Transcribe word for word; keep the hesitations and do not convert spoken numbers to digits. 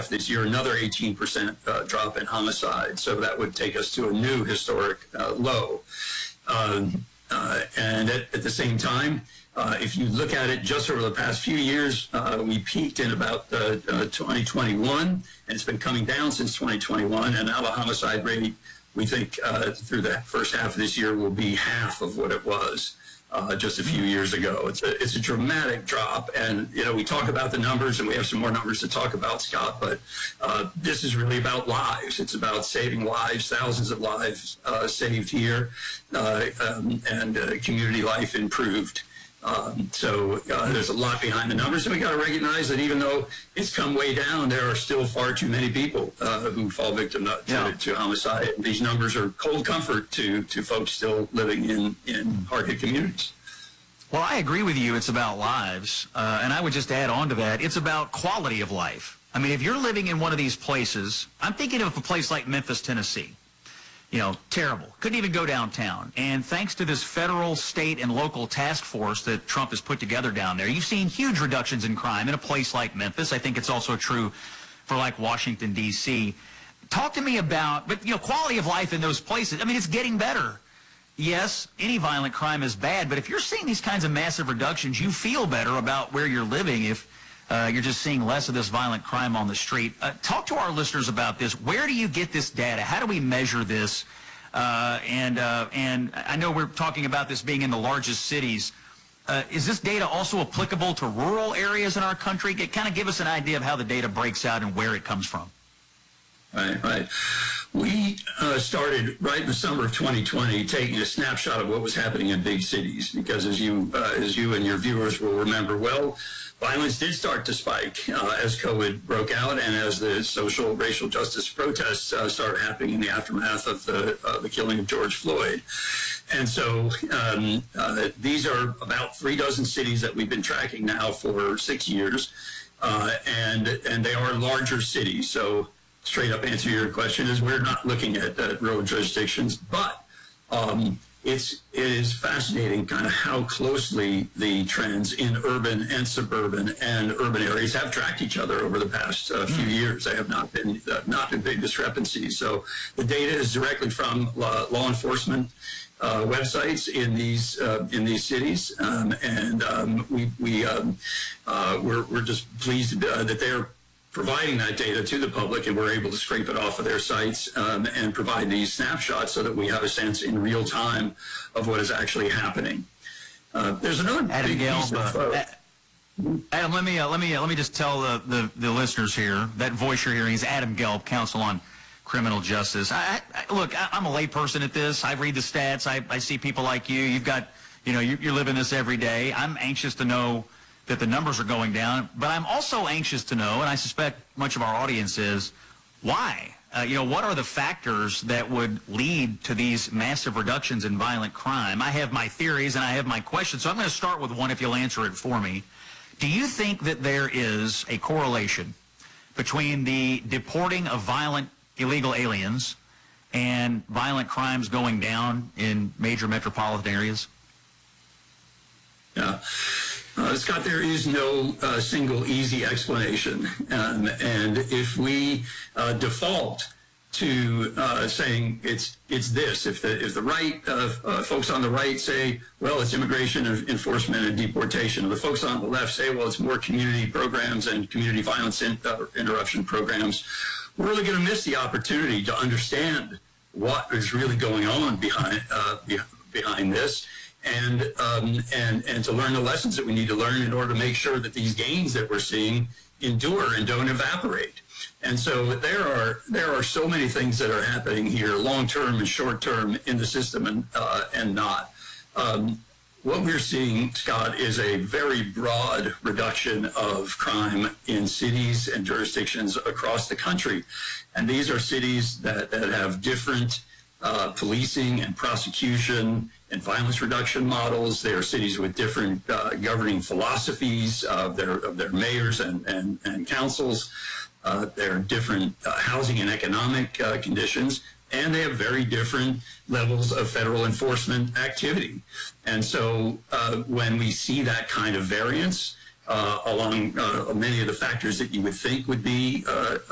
half this year, another eighteen percent uh, drop in homicide. So that would take us to a new historic uh, low. Um, uh, and at, at the same time, uh, if you look at it just over the past few years, uh, we peaked in about uh, uh, twenty twenty-one, and it's been coming down since twenty twenty-one, and now the homicide rate, we think, uh, through the first half of this year will be half of what it was uh, just a few years ago. It's a, it's a dramatic drop, and, you know, we talk about the numbers, and we have some more numbers to talk about, Scott, but uh, this is really about lives. It's about saving lives, thousands of lives uh, saved here, uh, um, and uh, community life improved. Um, so uh, there's a lot behind the numbers, and we got to recognize that even though it's come way down, there are still far too many people uh, who fall victim to, yeah. to, to homicide. These numbers are cold comfort to, to folks still living in, in hard-hit communities. Well, I agree with you. It's about lives, uh, and I would just add on to that, it's about quality of life. I mean, if you're living in one of these places, I'm thinking of a place like Memphis, Tennessee. You know, terrible. Couldn't even go downtown. And thanks to this federal, state, and local task force that Trump has put together down there, you've seen huge reductions in crime in a place like Memphis. I think it's also true for, like, Washington, D C Talk to me about, but, you know, quality of life in those places. I mean, it's getting better. Yes, any violent crime is bad, but if you're seeing these kinds of massive reductions, you feel better about where you're living if uh, you're just seeing less of this violent crime on the street. Uh, talk to our listeners about this. Where do you get this data? How do we measure this? Uh, and uh, and I know we're talking about this being in the largest cities. Uh, is this data also applicable to rural areas in our country? Kind of give us an idea of how the data breaks out and where it comes from. Right, right. We uh, started right in the summer of twenty twenty taking a snapshot of what was happening in big cities, because as you, uh, as you and your viewers will remember well, violence did start to spike uh, as COVID broke out and as the social racial justice protests uh, started happening in the aftermath of the, uh, the killing of George Floyd. And so um, uh, these are about three dozen cities that we've been tracking now for six years, uh, and, and they are larger cities. So straight up answer to your question is we're not looking at uh, rural jurisdictions, but um, it's, it is fascinating kind of how closely the trends in urban and suburban and urban areas have tracked each other over the past uh, few years. They have not been, uh, not been big discrepancies. So the data is directly from law, law enforcement uh, websites in these uh, in these cities, um, and um, we, we um, uh, we're, we're just pleased uh, that they're providing that data to the public, and we're able to scrape it off of their sites um, and provide these snapshots so that we have a sense in real time of what is actually happening. Uh, there's another Adam big piece Gelb, of, uh, uh, Adam, let me uh, let me uh, let me just tell the, the the listeners here that voice you're hearing is Adam Gelb, Counsel on Criminal Justice. I, I, look, I, I'm a layperson at this. I read the stats. I, I see people like you. You've got, you know, you, you're living this every day. I'm anxious to know that the numbers are going down, but I'm also anxious to know, and I suspect much of our audience is, why? Uh, you know, what are the factors that would lead to these massive reductions in violent crime? I have my theories and I have my questions, so I'm going to start with one if you'll answer it for me. Do you think that there is a correlation between the deporting of violent illegal aliens and violent crimes going down in major metropolitan areas? Yeah. Uh, Scott, there is no uh, single easy explanation. Um, and if we uh, default to uh, saying it's it's this, if the if the right uh, uh, folks on the right say, well, it's immigration enforcement and deportation, and the folks on the left say, well, it's more community programs and community violence in, uh, interruption programs, we're really going to miss the opportunity to understand what is really going on behind uh, behind this. And, um, and, and to learn the lessons that we need to learn in order to make sure that these gains that we're seeing endure and don't evaporate. And so there are, there are so many things that are happening here, long-term and short-term in the system and, uh, and not. Um, what we're seeing, Scott, is a very broad reduction of crime in cities and jurisdictions across the country. And these are cities that, that have different uh, policing and prosecution and violence reduction models. They are cities with different uh, governing philosophies of their, of their mayors and, and, and councils. Uh, there are different uh, housing and economic uh, conditions, and they have very different levels of federal enforcement activity. And so uh, when we see that kind of variance uh, along uh, many of the factors that you would think would be uh,